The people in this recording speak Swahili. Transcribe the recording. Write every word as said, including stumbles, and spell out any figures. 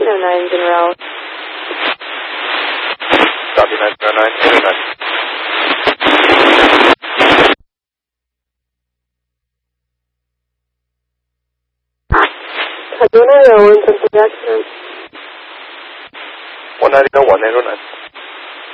oh nine's en route. Copy nineteen oh nine, eight oh nine. one ninety oh one, something accident. one ninety oh one, eight oh nine.